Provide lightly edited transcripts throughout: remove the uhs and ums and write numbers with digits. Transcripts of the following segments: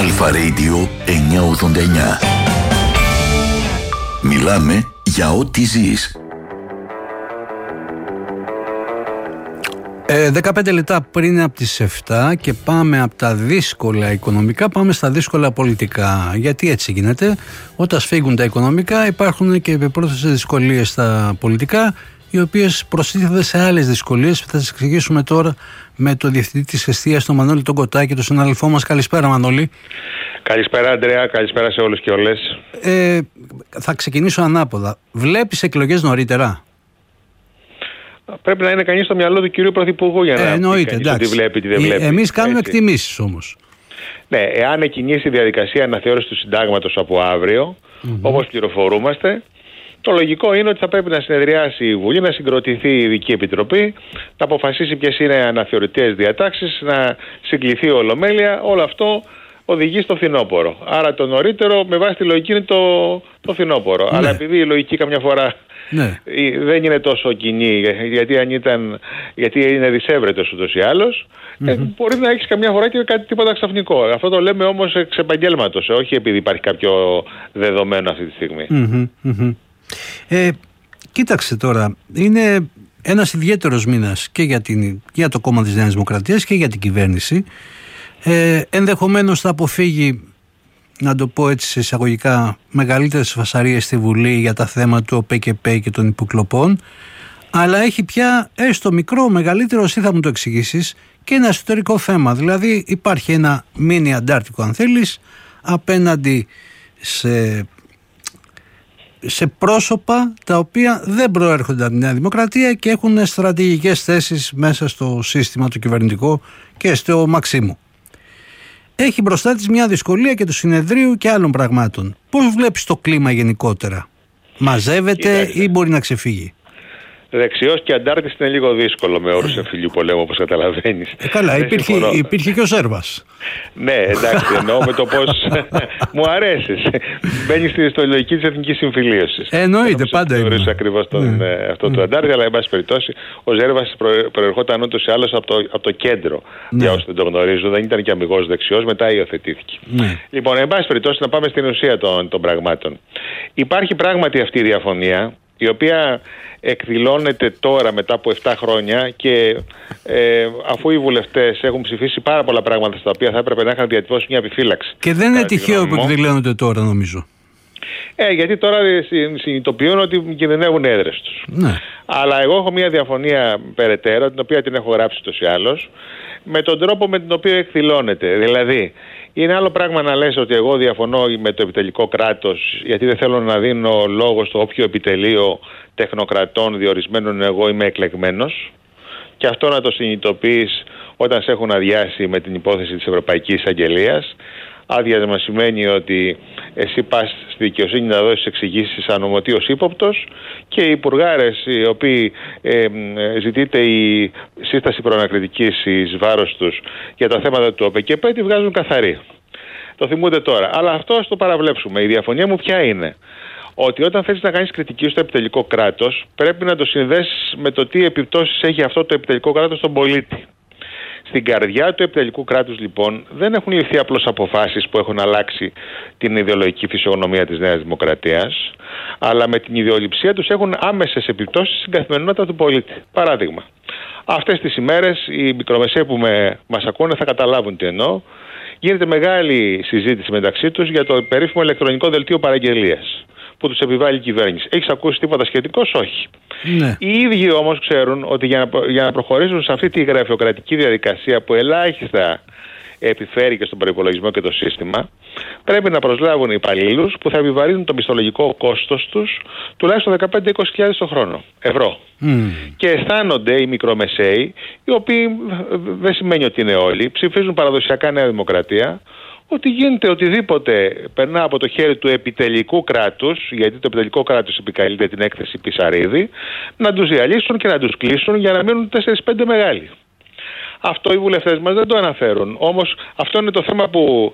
Αλφα Radio 989. Μιλάμε για ό,τι ζεις. 15 λεπτά πριν από τις 7 και πάμε από τα δύσκολα οικονομικά, πάμε στα δύσκολα πολιτικά. Γιατί έτσι γίνεται? Όταν σφίγγουν τα οικονομικά υπάρχουν και επιπρόσθετες δυσκολίες στα πολιτικά, οι οποίες προστίθενται σε άλλες δυσκολίες που θα τις εξηγήσουμε τώρα με τον Διευθυντή της Εστίας, τον Μανώλη τον Κοτάκη, τον συναδελφό μας. Καλησπέρα, Μανώλη. Καλησπέρα, Αντρέα. Καλησπέρα σε όλους και όλες. Θα ξεκινήσω ανάποδα. Βλέπεις εκλογές νωρίτερα? Πρέπει να είναι κανείς στο μυαλό του κυρίου Πρωθυπουργού για να πει κανείς ότι βλέπει, τι δεν βλέπει. Εμείς κάνουμε εκτιμήσεις όμως. Ναι, εάν εκκινήσει η διαδικασία αναθεώρησης του συντάγματος από αύριο, όπως πληροφορούμαστε, το λογικό είναι ότι θα πρέπει να συνεδριάσει η Βουλή, να συγκροτηθεί η Ειδική Επιτροπή, να αποφασίσει ποιες είναι οι αναθεωρητές διατάξεις, να συγκληθεί η Ολομέλεια. Όλο αυτό οδηγεί στο φθινόπωρο. Άρα το νωρίτερο με βάση τη λογική είναι το φθινόπωρο. Ναι. Αλλά επειδή η λογική καμιά φορά δεν είναι τόσο κοινή, γιατί είναι δυσέβρετος ούτως ή άλλως, μπορεί να έχεις καμιά φορά και κάτι τίποτα ξαφνικό. Αυτό το λέμε όμως εξ επαγγέλματος, όχι επειδή υπάρχει κάποιο δεδομένο αυτή τη στιγμή. Κοίταξε τώρα, είναι ένας ιδιαίτερος μήνας και για το κόμμα της Νέας Δημοκρατίας και για την κυβέρνηση. Ενδεχομένως θα αποφύγει, να το πω έτσι σε εισαγωγικά, μεγαλύτερες φασαρίες στη Βουλή για τα θέματα του ΟΠΕΚΕΠΕ και των υποκλοπών, αλλά έχει πια έστω μικρό, μεγαλύτερο, εσύ θα μου το εξηγήσεις, και ένα εσωτερικό θέμα. Δηλαδή υπάρχει ένα μίνι αντάρτικο, αν θέλεις, απέναντι σε πρόσωπα τα οποία δεν προέρχονται από τη Νέα Δημοκρατία και έχουν στρατηγικές θέσεις μέσα στο σύστημα το κυβερνητικό και στο Μαξίμου. Έχει μπροστά της μια δυσκολία και του συνεδρίου και άλλων πραγμάτων. Πώς βλέπεις το κλίμα γενικότερα? Μαζεύεται ή μπορεί να ξεφύγει? Δεξιός και αντάρτης είναι λίγο δύσκολο με όρους εμφυλίου πολέμου, όπως καταλαβαίνεις. Καλά, υπήρχε και ο Σέρβας. Ναι, εντάξει, εννοώ με το πώς μου αρέσεις. Μπαίνεις στη λογική της εθνικής συμφιλίωσης. Εννοείται, πάντα είναι. Ακριβώς αυτό το αντάρτη, αλλά εν πάση περιπτώσει ο Σέρβας προερχόταν ούτως ή άλλως από το κέντρο. Για όσοι δεν το γνωρίζουν, δεν ήταν και αμιγώς δεξιός, μετά υιοθετήθηκε. Λοιπόν, εν πάση περιπτώσει, να πάμε στην ουσία των πραγμάτων. Υπάρχει πράγματι αυτή η διαφωνία, η οποία εκδηλώνεται τώρα μετά από 7 χρόνια και αφού οι βουλευτές έχουν ψηφίσει πάρα πολλά πράγματα στα οποία θα έπρεπε να είχαν διατυπώσει μια επιφύλαξη. Και δεν είναι τυχαίο που εκδηλώνονται τώρα, νομίζω. Γιατί τώρα συνειδητοποιούν ότι κινδυνεύουν έδρες τους. Ναι. Αλλά εγώ έχω μια διαφωνία περαιτέρω, την οποία την έχω γράψει ούτως ή άλλως, με τον τρόπο με τον οποίο εκδηλώνεται. Δηλαδή, είναι άλλο πράγμα να λες ότι εγώ διαφωνώ με το επιτελικό κράτος, γιατί δεν θέλω να δίνω λόγο στο όποιο επιτελείο τεχνοκρατών διορισμένων εγώ είμαι εκλεγμένος, και αυτό να το συνειδητοποιείς όταν σε έχουν αδειάσει με την υπόθεση της Ευρωπαϊκής Αγγελίας. Άδειασμα σημαίνει ότι εσύ πας στη δικαιοσύνη να δώσεις εξηγήσεις σαν ομοτίος ύποπτος και οι υπουργάρες οι οποίοι ζητείται η σύσταση προανακριτικής εις βάρος τους για τα θέματα του ΟΠΕΚΕΠΕ τη βγάζουν καθαρή. Το θυμούνται τώρα. Αλλά αυτό ας το παραβλέψουμε. Η διαφωνία μου ποια είναι? Ότι όταν θέλεις να κάνεις κριτική στο επιτελικό κράτος, πρέπει να το συνδέσεις με το τι επιπτώσεις έχει αυτό το επιτελικό κράτος στον πολίτη. Στην καρδιά του επιτελικού κράτους, λοιπόν, δεν έχουν ληφθεί απλώς αποφάσεις που έχουν αλλάξει την ιδεολογική φυσιογνωμία της Νέας Δημοκρατίας, αλλά με την ιδεολειψία τους έχουν άμεσες επιπτώσεις στην καθημερινότητα του πολίτη. Παράδειγμα, αυτές τις ημέρες οι μικρομεσαίοι που μας ακούνε θα καταλάβουν τι εννοώ. Γίνεται μεγάλη συζήτηση μεταξύ τους για το περίφημο ηλεκτρονικό δελτίο παραγγελίας που τους επιβάλλει η κυβέρνηση. Έχεις ακούσει τίποτα σχετικό? Όχι. Ναι. Οι ίδιοι όμως ξέρουν ότι για να προχωρήσουν σε αυτή τη γραφειοκρατική διαδικασία που ελάχιστα επιφέρει και στον προϋπολογισμό και το σύστημα, πρέπει να προσλάβουν υπαλλήλους που θα επιβαρύνουν το μισθολογικό κόστος τους τουλάχιστον 15-20 το χρόνο ευρώ. Και αισθάνονται οι μικρομεσαίοι, οι οποίοι δεν σημαίνει ότι είναι όλοι, ψηφίζουν παραδοσιακά Νέα Δημοκρατία, ότι γίνεται οτιδήποτε περνά από το χέρι του επιτελικού κράτους, γιατί το επιτελικό κράτος επικαλείται την έκθεση Πισαρίδη, να τους διαλύσουν και να τους κλείσουν για να μείνουν 4-5 μεγάλοι. Αυτό οι βουλευτές μας δεν το αναφέρουν. Όμως αυτό είναι το θέμα που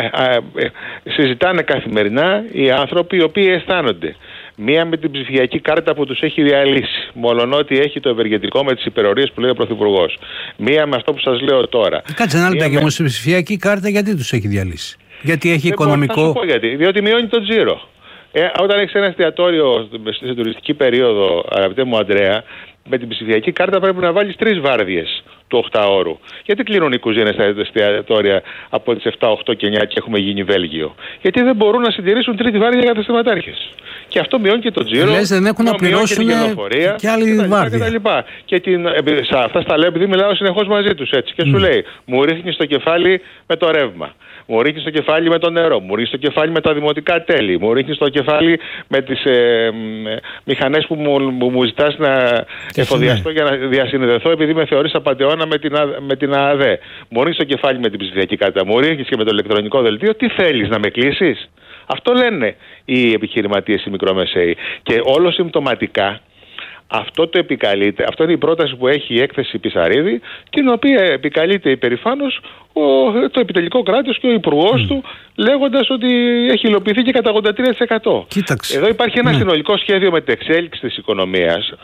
συζητάνε καθημερινά οι άνθρωποι οι οποίοι αισθάνονται. Μία με την ψηφιακή κάρτα που τους έχει διαλύσει, μολονότι έχει το ευεργετικό με τις υπερορίες που λέει ο Πρωθυπουργός. Μία με αυτό που σας λέω τώρα. Κάτσε ένα λεπτάκι όμως, η ψηφιακή κάρτα γιατί τους έχει διαλύσει? Γιατί έχει οικονομικό. Θα σου πω γιατί. Διότι μειώνει το τζίρο. Όταν έχεις ένα εστιατόριο σε τουριστική περίοδο, αγαπητέ μου Ανδρέα, με την ψηφιακή κάρτα πρέπει να βάλεις 3 βάρδιες του 8ωρου. Γιατί κλείνουν οι κουζίνες στα εστιατόρια από τις 7, 8 και 9 και έχουμε γίνει Βέλγιο? Γιατί δεν μπορούν να συντηρήσουν τρίτη βάρδια για καταστηματάρχες. Και αυτό μειώνει και το τζίρο. Λες, δεν έχουν να πληρώσουν και άλλη βάρδια. Και αυτά στα λέω επειδή μιλάω συνεχώς μαζί τους έτσι. Και σου λέει, μου ρίχνει στο κεφάλι με το ρεύμα. Μου ρίχνει στο κεφάλι με το νερό, μου ρίχνει στο κεφάλι με τα δημοτικά τέλη, μου ρίχνει στο κεφάλι με τις μηχανές που μου ζητάς να εφοδιαστώ για να διασυνδεθώ επειδή με θεωρείς απατεώνα με την ΑΑΔΕ. Μου ρίχνει στο κεφάλι με την ψηφιακή κάρτα, μου ρίχνει και με το ηλεκτρονικό δελτίο. Τι θέλεις, να με κλείσεις? Αυτό λένε οι επιχειρηματίες, οι μικρομεσαίοι. Και όλο συμπτωματικά αυτό το επικαλείται. Αυτό είναι η πρόταση που έχει η έκθεση Πισαρίδη, την οποία επικαλείται υπερηφάνως το επιτελικό κράτος και ο υπουργός του, λέγοντας ότι έχει υλοποιηθεί και κατά 83%. Κοίταξε. Εδώ υπάρχει ένα συνολικό σχέδιο μετεξέλιξης της οικονομίας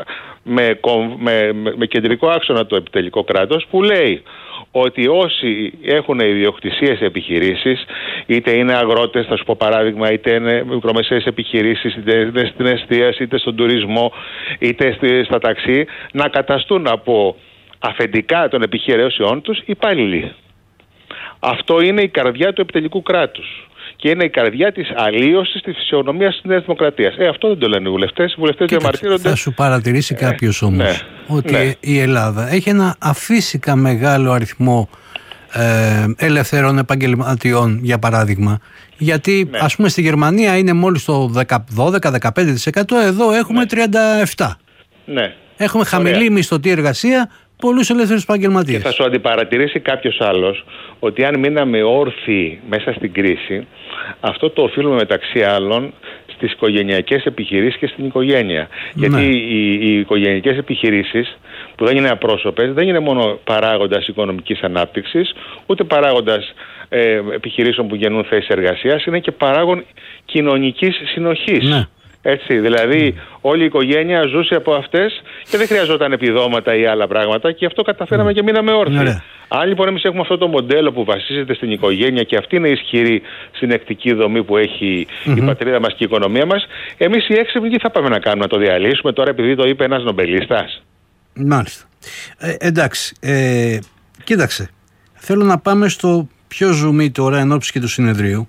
με κεντρικό άξονα το επιτελικό κράτος, που λέει ότι όσοι έχουν ιδιοκτησίες σε επιχειρήσεις, είτε είναι αγρότες, θα σου πω παράδειγμα, είτε είναι μικρομεσαίες επιχειρήσεις, είτε είναι στην εστίαση, είτε στον τουρισμό, είτε στα ταξί, να καταστούν από αφεντικά των επιχειρήσεών τους υπάλληλοι. Αυτό είναι η καρδιά του επιτελικού κράτους. Και είναι η καρδιά της αλλίωσης της φυσιογνωμίας της Νέας Δημοκρατίας. Αυτό δεν το λένε οι βουλευτές. Οι βουλευτές διαμαρτύρονται. Θα σου παρατηρήσει κάποιος όμως ότι η Ελλάδα έχει ένα αφύσικα μεγάλο αριθμό ελευθερών επαγγελματιών, για παράδειγμα. Γιατί ας πούμε στη Γερμανία είναι μόλις το 12-15%, εδώ έχουμε 37%. Ναι. Έχουμε χαμηλή μισθωτή εργασία, πολλούς ελεύθερους επαγγελματίες. Και θα σου αντιπαρατηρήσει κάποιος άλλος ότι αν μείναμε όρθιοι μέσα στην κρίση, αυτό το οφείλουμε μεταξύ άλλων στις οικογενειακές επιχειρήσεις και στην οικογένεια. Ναι. Γιατί οι οικογενειακές επιχειρήσεις, που δεν είναι απρόσωπες, δεν είναι μόνο παράγοντας οικονομικής ανάπτυξης, ούτε παράγοντας επιχειρήσεων που γεννούν θέσεις εργασίας, είναι και παράγον κοινωνικής συνοχής. Ναι. Έτσι, δηλαδή όλη η οικογένεια ζούσε από αυτές και δεν χρειαζόταν επιδόματα ή άλλα πράγματα, και γι' αυτό καταφέραμε και μείναμε όρθιοι. Αν λοιπόν εμείς έχουμε αυτό το μοντέλο που βασίζεται στην οικογένεια, και αυτή είναι η ισχυρή συνεκτική δομή που έχει η πατρίδα μας και η οικονομία μας, εμείς οι έξυπνοι τι θα πάμε να κάνουμε? Να το διαλύσουμε τώρα επειδή το είπε ένας νομπελίστας? Μάλιστα. Εντάξει, κοίταξε, θέλω να πάμε στο πιο ζουμί τώρα εν ώψη και του συνεδρίου.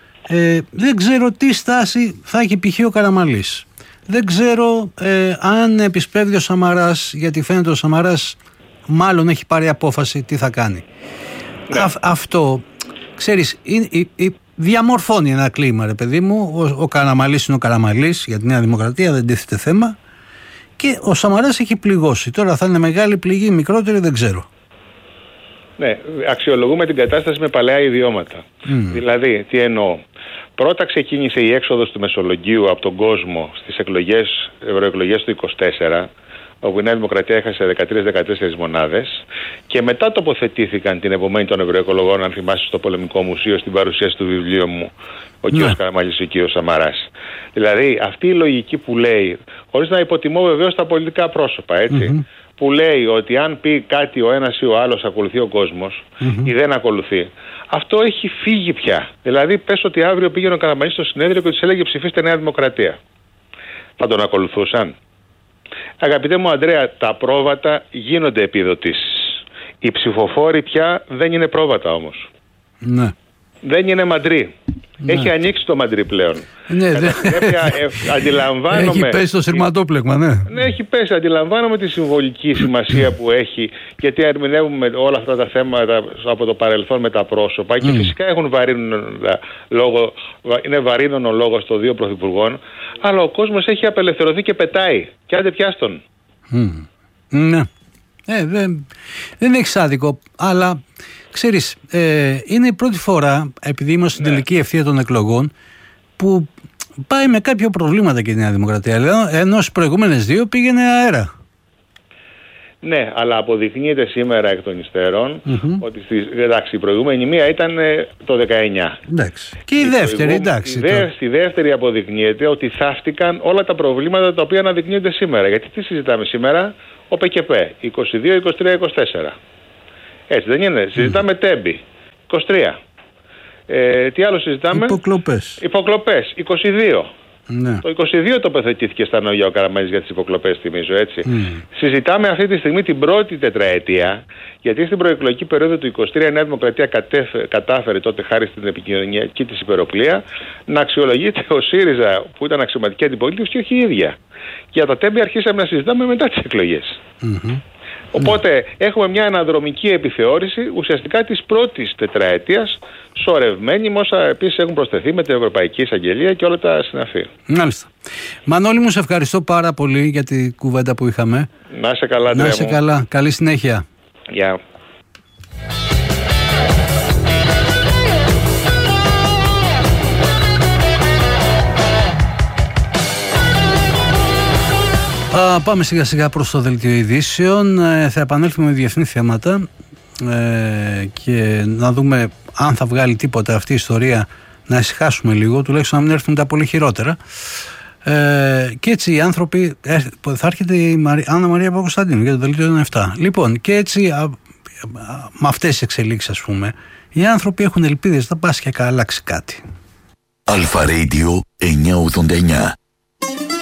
Δεν ξέρω τι στάση θα έχει π.χ. ο Καραμανλής. Δεν ξέρω αν επισπεύδει ο Σαμαράς, γιατί φαίνεται ο Σαμαράς μάλλον έχει πάρει απόφαση τι θα κάνει. Ναι. Αυτό, ξέρεις, διαμορφώνει ένα κλίμα, ρε παιδί μου. Ο Καραμανλής είναι ο Καραμανλής, για τη Νέα Δημοκρατία δεν τίθεται θέμα. Και ο Σαμαράς έχει πληγώσει. Τώρα θα είναι μεγάλη πληγή, μικρότερη, δεν ξέρω. Ναι, αξιολογούμε την κατάσταση με παλαιά ιδιώματα. Δηλαδή, τι εννοώ? Πρώτα ξεκίνησε η έξοδος του Μεσολογγίου από τον κόσμο στις ευρωεκλογές του 24, όπου η Νέα Δημοκρατία έχασε 13-14 μονάδες, και μετά τοποθετήθηκαν την επομένη των ευρωεκλογών, αν θυμάσαι, στο Πολεμικό Μουσείο, στην παρουσίαση του βιβλίου μου, ο κ. Καραμανλής και ο κ. Σαμαράς. Δηλαδή, αυτή η λογική που λέει, χωρίς να υποτιμώ βεβαίως τα πολιτικά πρόσωπα, έτσι, που λέει ότι αν πει κάτι ο ένας ή ο άλλος ακολουθεί ο κόσμος ή δεν ακολουθεί, αυτό έχει φύγει πια. Δηλαδή, πες ότι αύριο πήγαινε ο Καραμανλής στο συνέδριο και τους έλεγε ψηφίστε Νέα Δημοκρατία. Θα τον ακολουθούσαν? Αγαπητέ μου Ανδρέα, τα πρόβατα γίνονται επιδοτήσεις. Οι ψηφοφόροι πια δεν είναι πρόβατα όμως. Ναι. Δεν είναι μαντρί. Ναι. Έχει ανοίξει το μαντρί πλέον. Ναι, αντιλαμβάνομαι. Έχει πέσει το σειρματόπλεγμα, ναι. Ναι, έχει πέσει. Αντιλαμβάνομαι τη συμβολική σημασία που έχει, γιατί ερμηνεύουμε όλα αυτά τα θέματα από το παρελθόν με τα πρόσωπα και φυσικά έχουν είναι βαρύνων ο λόγος των δύο πρωθυπουργών, αλλά ο κόσμος έχει απελευθερωθεί και πετάει. Και άντε πιάστον. Ναι. Δεν έχει άδικο, αλλά ξέρεις, είναι η πρώτη φορά, επειδή είμαστε στην τελική ευθεία των εκλογών, που πάει με κάποια προβλήματα και η Νέα Δημοκρατία, ενώ στις προηγούμενες δύο πήγαινε αέρα. Ναι, αλλά αποδεικνύεται σήμερα εκ των υστέρων ότι η προηγούμενη μία ήταν το 19. Εντάξει. Και η δεύτερη, εντάξει. Στη δεύτερη αποδεικνύεται ότι θαύτηκαν όλα τα προβλήματα τα οποία αναδεικνύονται σήμερα. Γιατί τι συζητάμε σήμερα? Ο ΠΚΠ 22, 23, 24. Έτσι δεν είναι? Συζητάμε Τέμπη 23. Τι άλλο συζητάμε? Υποκλοπές. 22. Ναι. Το 22 τοποθετήθηκε στα νόγια ο Καραμανλής για τις υποκλοπές, θυμίζω, έτσι. Συζητάμε αυτή τη στιγμή την πρώτη τετραετία, γιατί στην προεκλογική περίοδο του 23 η Νέα Δημοκρατία κατάφερε τότε, χάρη στην επικοινωνιακή της υπεροπλία, να αξιολογείται ο ΣΥΡΙΖΑ, που ήταν αξιωματική αντιπολίτευση, και όχι η ίδια. Και για τα τέμπη αρχίσαμε να συζητάμε μετά τις εκλογές. Οπότε έχουμε μια αναδρομική επιθεώρηση ουσιαστικά της πρώτης τετραετίας, σωρευμένη με όσα επίσης έχουν προσθεθεί με την Ευρωπαϊκή Εισαγγελία και όλα τα συναφή. Μάλιστα. Μανώλη μου, σε ευχαριστώ πάρα πολύ για την κουβέντα που είχαμε. Να είσαι καλά, Να είσαι καλά. Καλή συνέχεια. Γεια. Πάμε σιγά σιγά προς το δελτίο ειδήσεων. Θα επανέλθουμε με διεθνή θέματα και να δούμε αν θα βγάλει τίποτα αυτή η ιστορία, να ησυχάσουμε λίγο, τουλάχιστον να μην έρθουν τα πολύ χειρότερα. Και έτσι οι άνθρωποι, θα έρχεται η Άννα Μαρία Παπακοσταντίνου για το δελτίο 7. Λοιπόν, και έτσι με αυτές τις εξελίξεις, ας πούμε, οι άνθρωποι έχουν ελπίδες, θα πας και αλλάξει κάτι. Αλφα Radio 989.